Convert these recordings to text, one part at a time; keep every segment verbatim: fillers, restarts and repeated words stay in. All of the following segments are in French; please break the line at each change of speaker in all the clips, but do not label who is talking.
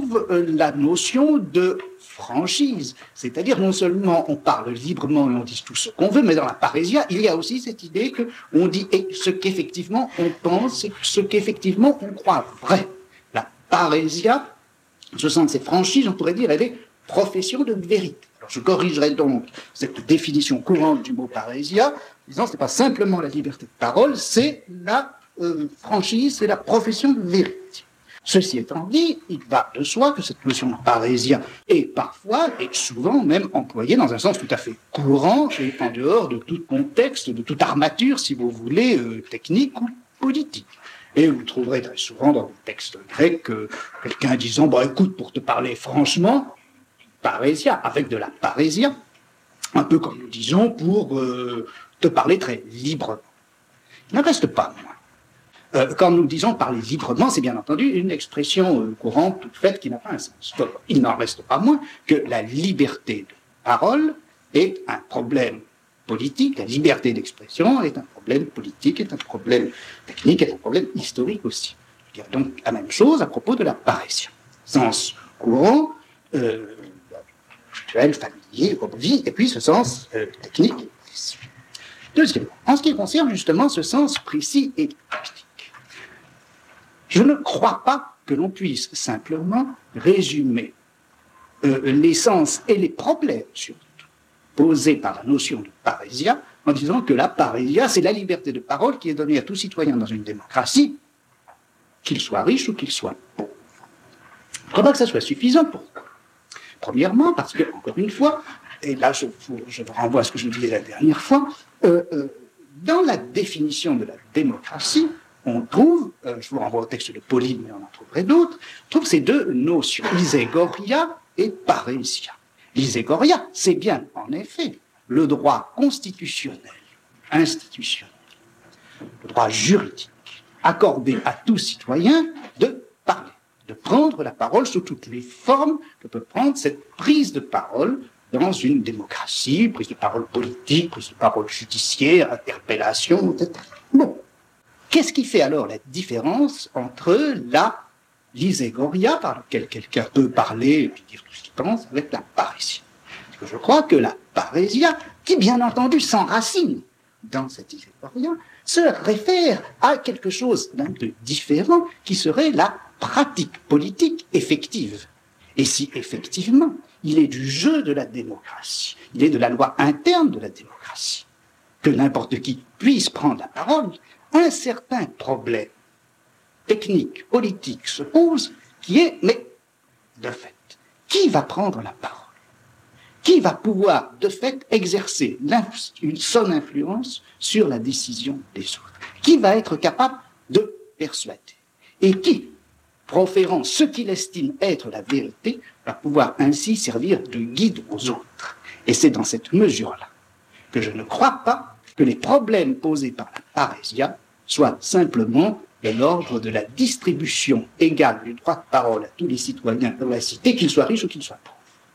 trouve euh, la notion de franchise, c'est-à-dire non seulement on parle librement et on dit tout ce qu'on veut, mais dans la parésia, il y a aussi cette idée qu'on dit ce qu'effectivement on pense et ce qu'effectivement on croit vrai. La parésia, ce sont ces franchises, on pourrait dire, elle est profession de vérité. Alors je corrigerai donc cette définition courante du mot parésia, disant que ce n'est pas simplement la liberté de parole, c'est la euh, franchise, c'est la profession de vérité. Ceci étant dit, il va de soi que cette notion de parésia est parfois et souvent même employée dans un sens tout à fait courant et en dehors de tout contexte, de toute armature, si vous voulez, euh, technique ou politique. Et vous trouverez très souvent dans les textes grecs euh, quelqu'un disant bah, « écoute, pour te parler franchement, parésia, avec de la parésia », un peu comme nous disons pour euh, te parler très librement. Il n'en reste pas moins. Euh, quand nous disons parler librement, c'est bien entendu une expression euh, courante, toute faite, qui n'a pas un sens. Donc, il n'en reste pas moins que la liberté de parole est un problème politique, la liberté d'expression est un problème politique, est un problème technique, est un problème historique aussi. Il y a donc la même chose à propos de la parésia. Sens courant, euh, actuel, familier, vie, et puis ce sens euh, technique et précis. Deuxièmement, en ce qui concerne justement ce sens précis et pratique, je ne crois pas que l'on puisse simplement résumer euh, les sens et les problèmes, surtout, posés par la notion de parésia, en disant que la parésia, c'est la liberté de parole qui est donnée à tout citoyen dans une démocratie, qu'il soit riche ou qu'il soit pauvre. Je ne crois pas que ça soit suffisant. Pourquoi ? Premièrement, parce que, encore une fois, et là je, je renvoie à ce que je disais la dernière fois, euh, euh, dans la définition de la démocratie, on trouve, euh, je vous renvoie au texte de Polybe, mais on en trouverait d'autres, on trouve ces deux notions, iségoria et parésia. L'iségoria, c'est bien, en effet, le droit constitutionnel, institutionnel, le droit juridique, accordé à tout citoyen de parler, de prendre la parole sous toutes les formes que peut prendre cette prise de parole dans une démocratie, prise de parole politique, prise de parole judiciaire, interpellation, et cetera. Bon. Qu'est-ce qui fait alors la différence entre la l'iségoria, par laquelle quelqu'un peut parler et puis dire tout ce qu'il pense, avec la parésia? Parce que je crois que la parésia, qui bien entendu s'enracine dans cette iségoria, se réfère à quelque chose d'un peu différent qui serait la pratique politique effective. Et si effectivement, il est du jeu de la démocratie, il est de la loi interne de la démocratie, que n'importe qui puisse prendre la parole, un certain problème technique, politique se pose, qui est, mais de fait, qui va prendre la parole? Qui va pouvoir, de fait, exercer son influence sur la décision des autres? Qui va être capable de persuader? Et qui, proférant ce qu'il estime être la vérité, va pouvoir ainsi servir de guide aux autres? Et c'est dans cette mesure-là que je ne crois pas que les problèmes posés par la parésia soient simplement de l'ordre de la distribution égale du droit de parole à tous les citoyens de la cité, qu'ils soient riches ou qu'ils soient pauvres.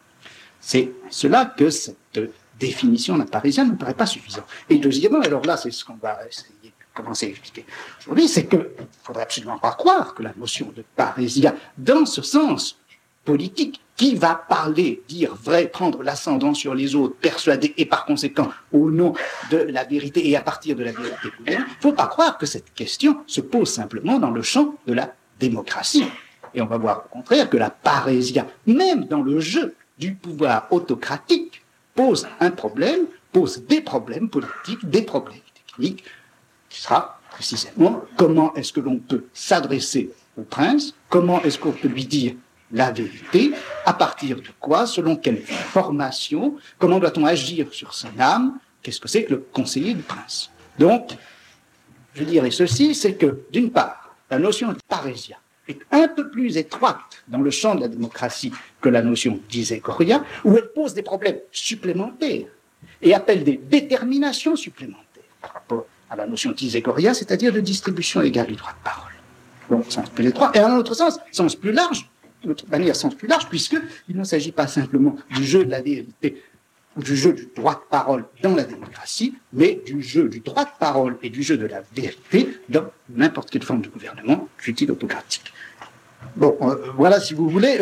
C'est cela que cette définition de la parésia ne me paraît pas suffisante. Et deuxièmement, alors là, c'est ce qu'on va essayer de commencer à expliquer aujourd'hui, c'est qu'il ne faudrait absolument pas croire que la notion de parésia, dans ce sens politique, qui va parler, dire vrai, prendre l'ascendant sur les autres, persuader, et par conséquent, au nom de la vérité et à partir de la vérité, il ne faut pas croire que cette question se pose simplement dans le champ de la démocratie. Et on va voir au contraire que la parésia, même dans le jeu du pouvoir autocratique, pose un problème, pose des problèmes politiques, des problèmes techniques, qui sera précisément comment est-ce que l'on peut s'adresser au prince, comment est-ce qu'on peut lui dire la vérité, à partir de quoi, selon quelle formation, comment doit-on agir sur son âme, qu'est-ce que c'est que le conseiller du prince. Donc, je dirais ceci, c'est que, d'une part, la notion de parésia est un peu plus étroite dans le champ de la démocratie que la notion d'iségoria, où elle pose des problèmes supplémentaires et appelle des déterminations supplémentaires par rapport à la notion d'iségoria, c'est-à-dire de distribution égale du droit de parole. Donc, sens plus étroit. Et en un autre sens, sens plus large, de toute manière, sens plus large, puisqu'il ne s'agit pas simplement du jeu de la vérité ou du jeu du droit de parole dans la démocratie, mais du jeu du droit de parole et du jeu de la vérité dans n'importe quelle forme de gouvernement, fût-il autocratique. Bon, euh, voilà, si vous voulez,